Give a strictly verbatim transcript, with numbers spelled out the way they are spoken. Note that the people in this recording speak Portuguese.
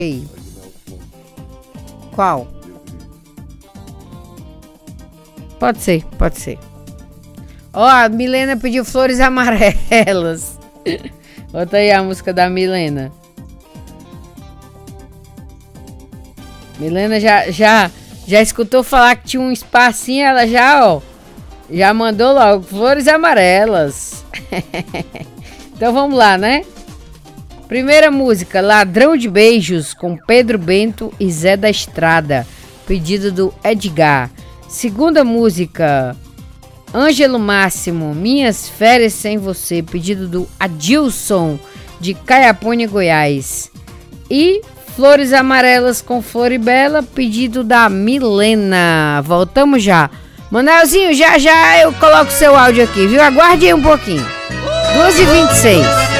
Ei. Qual? Pode ser, pode ser. Ó, a Milena pediu Flores Amarelas. Bota aí a música da Milena. Milena já, já, já escutou falar que tinha um espacinho, ela já, ó, já mandou logo Flores Amarelas. Então vamos lá, né? Primeira música, Ladrão de Beijos, com Pedro Bento e Zé da Estrada, pedido do Edgar. Segunda música, Ângelo Máximo, Minhas Férias Sem Você, pedido do Adilson, de Caiapônia, Goiás. E Flores Amarelas com Floribela, pedido da Milena. Voltamos já. Manelzinho, já já eu coloco seu áudio aqui, viu? Aguarde aí um pouquinho. duas e vinte e seis.